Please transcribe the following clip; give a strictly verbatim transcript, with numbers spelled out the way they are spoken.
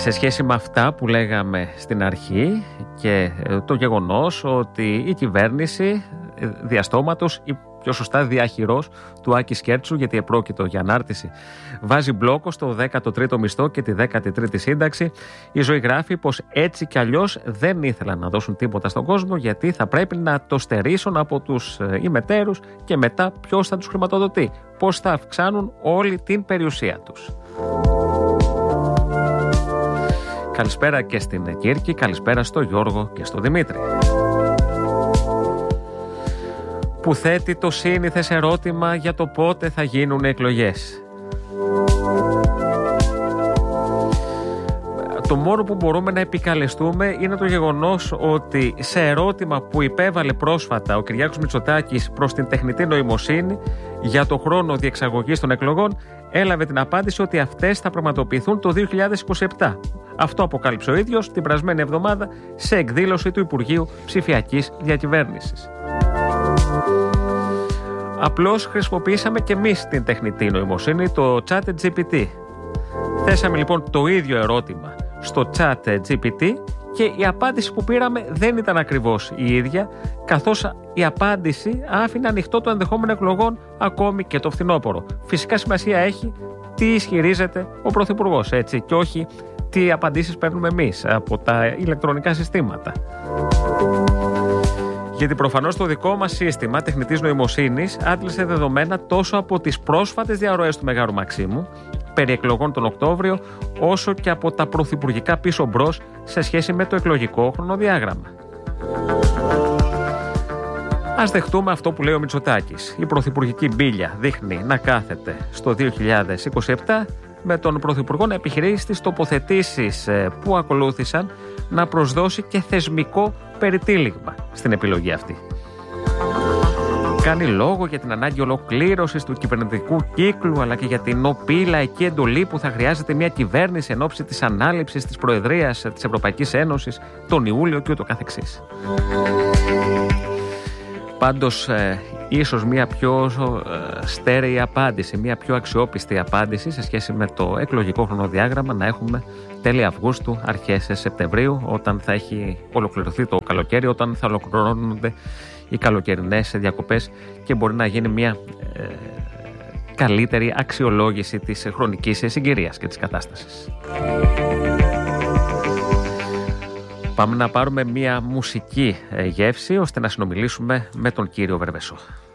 σε σχέση με αυτά που λέγαμε στην αρχή και το γεγονός ότι η κυβέρνηση διαστόματος ή πιο σωστά διαχειρός του Άκη Σκέρτσου, γιατί επρόκειτο για ανάρτηση, βάζει μπλόκο στο δέκατο τρίτο μισθό και τη δέκατη τρίτη σύνταξη. Η Ζωή γράφει πως έτσι κι αλλιώς δεν ήθελαν να δώσουν τίποτα στον κόσμο, γιατί θα πρέπει να το στερήσουν από τους ημετέρους και μετά ποιος θα τους χρηματοδοτεί, πώς θα αυξάνουν όλη την περιουσία τους. Καλησπέρα και στην Κύρκη, καλησπέρα στο Γιώργο και στο Δημήτρη, που θέτει το σύνηθες ερώτημα για το πότε θα γίνουν οι εκλογές. Το μόνο που μπορούμε να επικαλεστούμε είναι το γεγονός ότι σε ερώτημα που υπέβαλε πρόσφατα ο Κυριάκος Μητσοτάκης προς την τεχνητή νοημοσύνη για το χρόνο διεξαγωγής των εκλογών, έλαβε την απάντηση ότι αυτές θα πραγματοποιηθούν το δύο χιλιάδες είκοσι επτά. Αυτό αποκάλυψε ο ίδιος την περασμένη εβδομάδα σε εκδήλωση του Υπουργείου Ψηφιακής Διακυβέρνησης. Απλώς χρησιμοποιήσαμε και εμείς την τεχνητή νοημοσύνη, το ChatGPT. Θέσαμε λοιπόν το ίδιο ερώτημα στο ChatGPT και η απάντηση που πήραμε δεν ήταν ακριβώς η ίδια, καθώς η απάντηση άφηνε ανοιχτό το ενδεχόμενο εκλογών ακόμη και το φθινόπωρο. Φυσικά σημασία έχει τι ισχυρίζεται ο Πρωθυπουργός, έτσι, και όχι τι απαντήσεις παίρνουμε εμείς από τα ηλεκτρονικά συστήματα. Γιατί προφανώς το δικό μας σύστημα τεχνητής νοημοσύνης άντλησε δεδομένα τόσο από τις πρόσφατες διαρροές του Μεγάρου Μαξίμου περί εκλογών τον Οκτώβριο, όσο και από τα πρωθυπουργικά πίσω μπρος σε σχέση με το εκλογικό χρονοδιάγραμμα. Ας δεχτούμε αυτό που λέει ο Μητσοτάκης. Η πρωθυπουργική μπίλια δείχνει να κάθεται στο δύο χιλιάδες είκοσι επτά, με τον Πρωθυπουργό να επιχειρεί στις τοποθετήσεις που ακολούθησαν να προσδώσει και θεσμικό περιτύλιγμα στην επιλογή αυτή. Κάνει λόγο για την ανάγκη ολοκλήρωσης του κυβερνητικού κύκλου, αλλά και για την οπή λαϊκή εντολή που θα χρειάζεται μια κυβέρνηση εν ώψη της ανάληψης της Προεδρίας της Ευρωπαϊκής Ένωσης τον Ιούλιο και ούτω καθεξής. Πάντως, ε, ίσως μια πιο ε, στέρεη απάντηση, μια πιο αξιόπιστη απάντηση σε σχέση με το εκλογικό χρονοδιάγραμμα να έχουμε τέλη Αυγούστου, αρχές Σεπτεμβρίου, όταν θα έχει ολοκληρωθεί το καλοκαίρι, όταν θα ολοκληρώνονται οι καλοκαιρινές διακοπές και μπορεί να γίνει μια ε, καλύτερη αξιολόγηση της χρονικής συγκυρίας και της κατάστασης. Πάμε να πάρουμε μια μουσική γεύση ώστε να συνομιλήσουμε με τον κύριο Βερβεσό.